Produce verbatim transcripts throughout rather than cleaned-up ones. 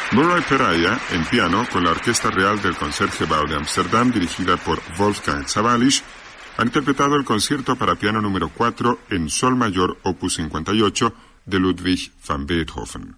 Murray Peraya, en piano, con la Orquesta Real del Concertgebouw de Ámsterdam, dirigida por Wolfgang Sawallisch, ha interpretado el concierto para piano número cuatro en sol mayor opus cincuenta y ocho de Ludwig van Beethoven.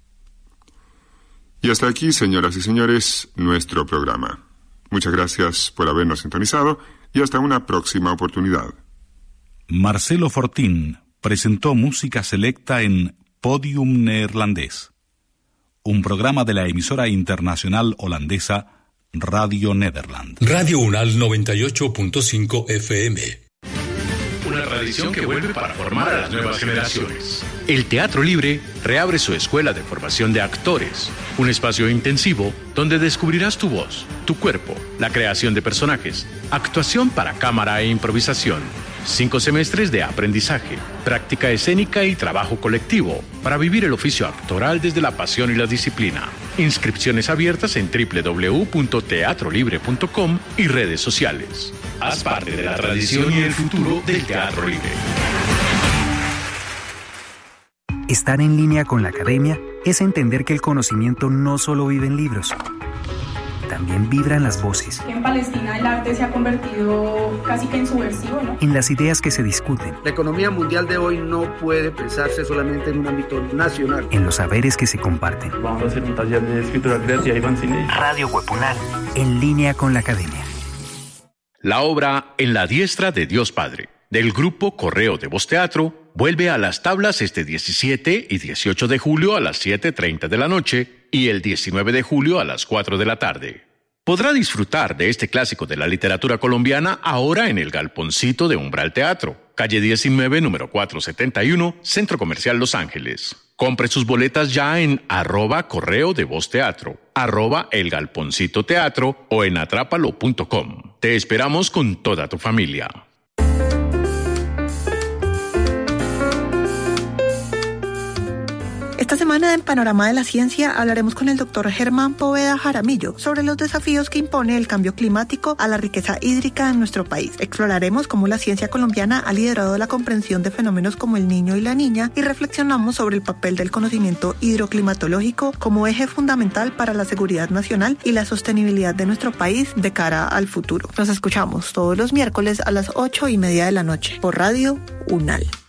Y hasta aquí, señoras y señores, nuestro programa. Muchas gracias por habernos sintonizado y hasta una próxima oportunidad. Marcelo Fortín presentó música selecta en Podium Neerlandés, un programa de la emisora internacional holandesa Radio Nederland. Radio UNAL noventa y ocho punto cinco F M. Una tradición que vuelve para formar a las nuevas generaciones. El Teatro Libre reabre su escuela de formación de actores, un espacio intensivo donde descubrirás tu voz, tu cuerpo, la creación de personajes, actuación para cámara e improvisación. Cinco semestres de aprendizaje, práctica escénica y trabajo colectivo para vivir el oficio actoral desde la pasión y la disciplina. Inscripciones abiertas en doble u doble u doble u punto teatro libre punto com y redes sociales. Haz parte de la tradición y el futuro del Teatro Libre. Estar en línea con la academia es entender que el conocimiento no solo vive en libros, también vibra en las voces. En Palestina el arte se ha convertido casi que en subversivo, ¿no? En las ideas que se discuten. La economía mundial de hoy no puede pensarse solamente en un ámbito nacional. En los saberes que se comparten. Vamos a hacer un taller de escritura creativa y fanzine. Radio Huepunal, en línea con la academia. La obra En la diestra de Dios Padre, del grupo Correo de Voz Teatro, vuelve a las tablas este diecisiete y dieciocho de julio a las siete y treinta de la noche y el diecinueve de julio a las cuatro de la tarde. Podrá disfrutar de este clásico de la literatura colombiana ahora en el Galponcito de Umbral Teatro, calle diecinueve, número cuatrocientos setenta y uno, Centro Comercial Los Ángeles. Compre sus boletas ya en arroba Correo de Voz Teatro, arroba El Galponcito Teatro o en atrápalo punto com. Te esperamos con toda tu familia. Esta semana en Panorama de la Ciencia hablaremos con el doctor Germán Poveda Jaramillo sobre los desafíos que impone el cambio climático a la riqueza hídrica en nuestro país. Exploraremos cómo la ciencia colombiana ha liderado la comprensión de fenómenos como el Niño y la Niña y reflexionamos sobre el papel del conocimiento hidroclimatológico como eje fundamental para la seguridad nacional y la sostenibilidad de nuestro país de cara al futuro. Nos escuchamos todos los miércoles a las ocho y media de la noche por Radio UNAL.